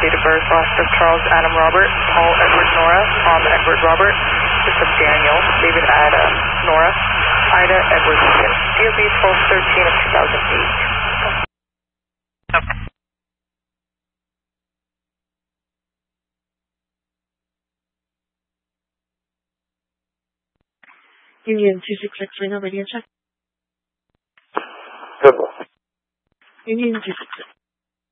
date of birth, last of Charles Adam Robert, Paul Edward Nora, Tom Edward Robert, Joseph Daniel, David Adam Nora, Ida Edward Smith, DOB 1213 of 2008. Okay. Union 266 Reno radio check. Good one. Union 266.